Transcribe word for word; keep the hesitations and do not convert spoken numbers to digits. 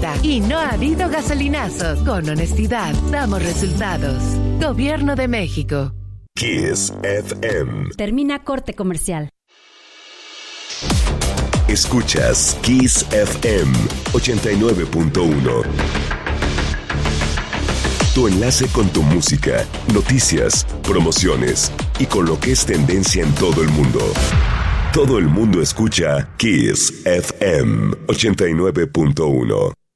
cuenta y no ha habido gasolinazos. Con honestidad, damos resultados. Gobierno de México. Kiss F M. Termina corte comercial. Escuchas Kiss F M ochenta y nueve punto uno. Tu enlace con tu música, noticias, promociones y con lo que es tendencia en todo el mundo. Todo el mundo escucha Kiss F M ochenta y nueve punto uno.